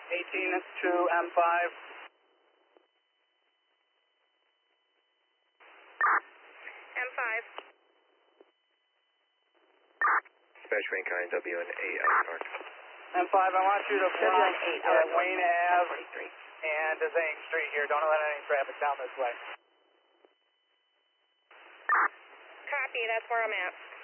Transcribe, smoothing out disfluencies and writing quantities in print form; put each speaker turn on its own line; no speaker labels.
18 to M5.
M5.
Dispatch Wayne County WN8 out north.
M5, I want you to block Wayne Ave
43.
and Zane Street here. Don't let any traffic down this way.
Copy, that's where I'm at.